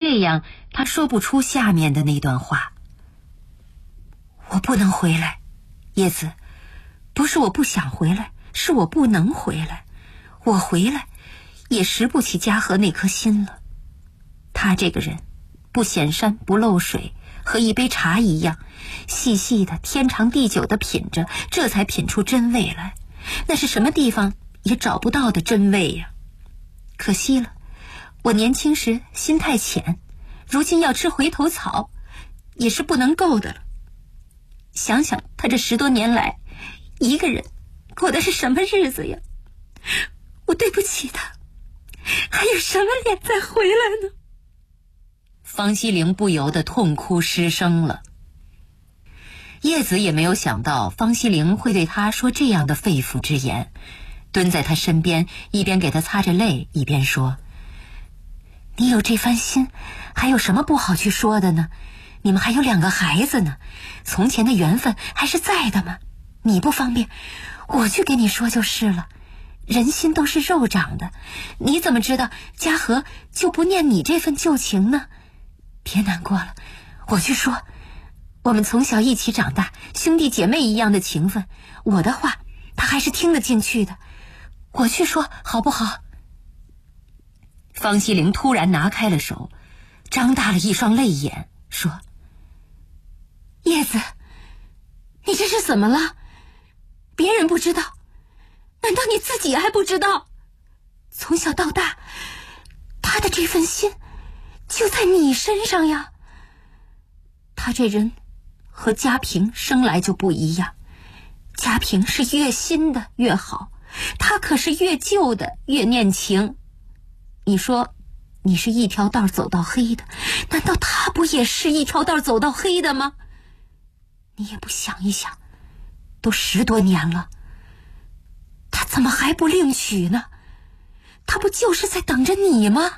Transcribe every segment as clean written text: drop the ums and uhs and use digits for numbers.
这样，他说不出下面的那段话。我不能回来，叶子，不是我不想回来，是我不能回来。我回来也拾不起嘉禾那颗心了。他这个人不显山不漏水，和一杯茶一样，细细的天长地久的品着，这才品出真味来。那是什么地方也找不到的真味呀。可惜了，我年轻时心太浅，如今要吃回头草也是不能够的了。想想他这10多年来一个人过的是什么日子呀，我对不起他，还有什么脸再回来呢？方希龄不由得痛哭失声了。叶子也没有想到方希龄会对他说这样的肺腑之言，蹲在他身边，一边给他擦着泪，一边说：你有这番心，还有什么不好去说的呢？你们还有2个孩子呢，从前的缘分还是在的吗？你不方便，我去给你说就是了。人心都是肉长的，你怎么知道嘉禾就不念你这份旧情呢？别难过了，我去说。我们从小一起长大，兄弟姐妹一样的情分，我的话他还是听得进去的。我去说好不好？方希龄突然拿开了手，张大了一双泪眼，说：叶子，你这是怎么了？别人不知道，难道你自己还不知道？从小到大，他的这份心就在你身上呀。他这人和家平生来就不一样，家平是越新的越好，他可是越旧的越念情。你说你是一条道走到黑的，难道他不也是一条道走到黑的吗？你也不想一想，都10多年了，他怎么还不另娶呢？他不就是在等着你吗？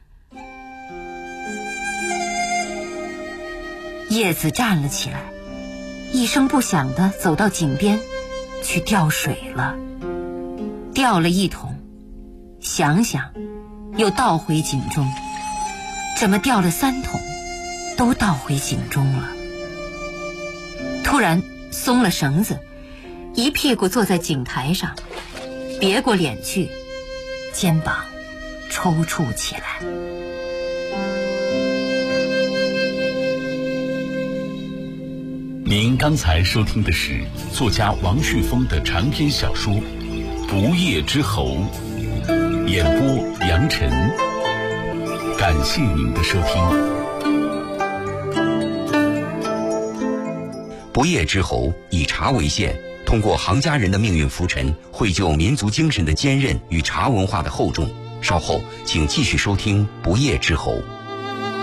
叶子站了起来，一声不响地走到井边去吊水了。吊了1桶，想想又倒回井中，这么吊了3桶，都倒回井中了。突然松了绳子，一屁股坐在井台上，别过脸去，肩膀抽搐起来。 您刚才收听的是作家王旭峰的长篇小说《不夜之侯》，演播杨晨。感谢您的收听。 不夜之侯以茶为线，通过行家人的命运浮沉，绘就民族精神的坚韧与茶文化的厚重。稍后请继续收听不夜之侯。